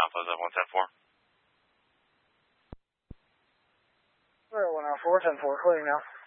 Alpha, is that 110-4? Square 104, 10-4, clearing now.